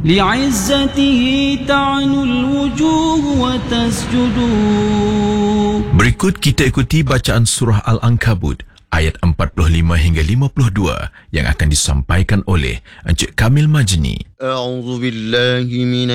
لعزته تعنو الوجوه وتسجد. Berikut kita ikuti bacaan surah Al-Ankabut ayat 45 hingga 52 yang akan disampaikan oleh Encik Kamil Majni. A'udzu billahi